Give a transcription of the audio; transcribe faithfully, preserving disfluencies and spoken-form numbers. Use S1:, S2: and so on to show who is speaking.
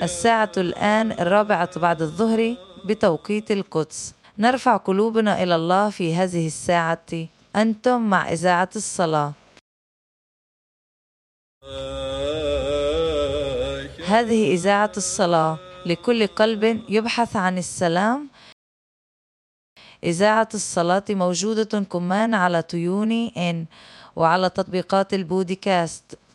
S1: الساعة الآن الرابعة بعد الظهر بتوقيت القدس. نرفع قلوبنا إلى الله في هذه الساعة. أنتم مع إذاعة الصلاة. هذه إذاعة الصلاة لكل قلب يبحث عن السلام. إذاعة الصلاة موجودة كمان على تيوني إن وعلى تطبيقات البودكاست.